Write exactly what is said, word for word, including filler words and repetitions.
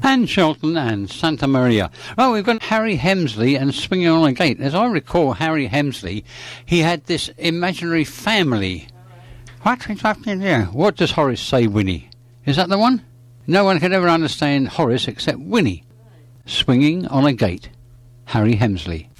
Pan Shelton and Santa Maria. Well, we've got Harry Hemsley and Swinging on a Gate. As I recall, Harry Hemsley, he had this imaginary family. What is happening there? What does Horace say, Winnie? Is that the one? No one could ever understand Horace except Winnie. Swinging on a Gate. Harry Hemsley.